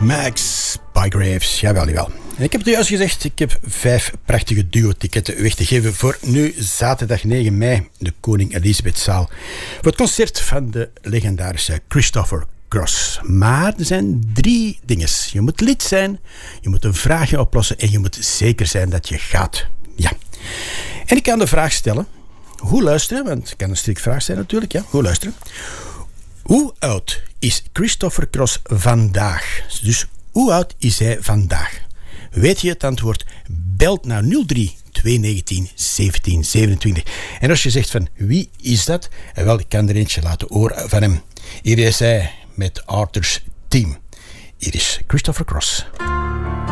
Max Bygraves, jawel. En ik heb het juist gezegd, ik heb 5 prachtige duo-ticketten weg te geven voor nu zaterdag 9 mei, de Koning Elisabethzaal, voor het concert van de legendarische Christopher Cross. Maar er zijn 3 dingen. Je moet lid zijn, je moet een vraagje oplossen en je moet zeker zijn dat je gaat. Ja. En ik kan de vraag stellen, hoe luisteren, want het kan een strikt vraag zijn natuurlijk, ja, hoe luisteren. Hoe oud is Christopher Cross vandaag? Dus hoe oud is hij vandaag? Weet je het antwoord? Belt naar 03 219 17 27. En als je zegt van wie is dat? Wel, ik kan er eentje laten horen van hem. Hier is hij met Arthur's Team. Hier is Christopher Cross.